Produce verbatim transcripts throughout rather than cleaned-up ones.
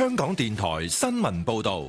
香港電台新聞報道。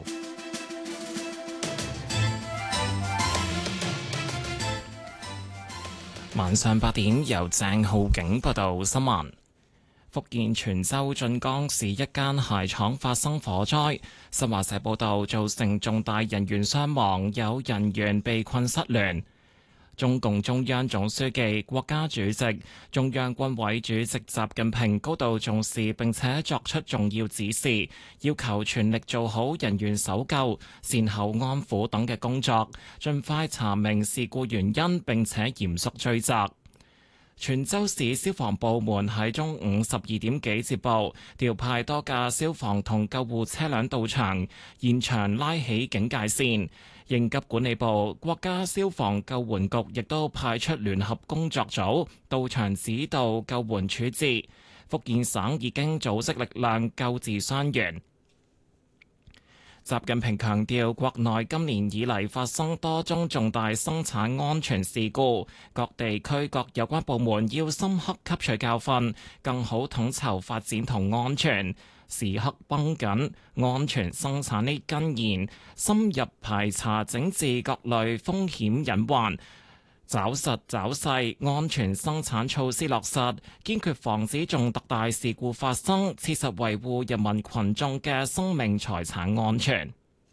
晚上八點，由鄭浩景報道新聞。福建泉州晉江市一間鞋廠發生火災，新華社報道造成重大人員傷亡，有人員被困失聯。中共中央總書記、國家主席、中央軍委主席習近平高度重視並且作出重要指示，要求全力做好人員搜救、善後安撫等嘅工作，盡快查明事故原因並且嚴肅追責。泉州市消防部門喺中午十二點幾接報，調派多架消防同救護車輛到場，現場拉起警戒線。應急管理部、國家消防救援局亦都派出聯合工作組到場指導救援處置。福建省已經組織力量救治傷員。習近平強調，國內今年以嚟發生多宗重大生產安全事故，各地區各有關部門要深刻吸取教訓，更好統籌發展同安全，時刻繃緊安全生產呢根弦，深入排查整治各類風險隱患，抓實抓細安全生產措施落實，堅決防止重特大事故發生，切實維護人民群眾嘅生命財產安全。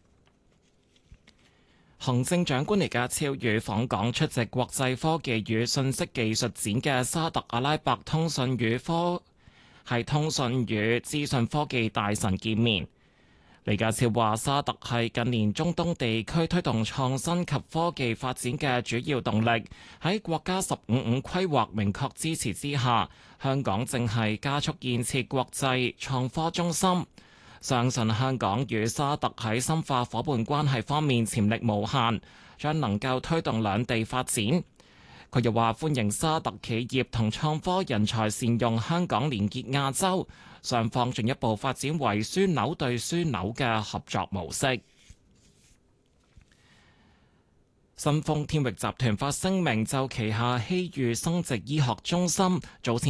行政長官李家超與訪港出席國際科技與信息技術展嘅沙特阿拉伯通訊與科係通訊與資訊科技大臣見面。李家超話：沙特係近年中東地區推動創新及科技發展嘅主要動力。喺國家十五五規劃明確支持之下，香港正係加速建設國際創科中心。相信香港與沙特喺深化夥伴關係方面潛力無限，將能夠推動兩地發展。佢又話：歡迎沙特企業同創科人才善用香港連結亞洲，雙方進一步發展為樞紐對樞紐嘅合作模式。新豐天域集團發聲明就旗下希裕生殖醫學中心早前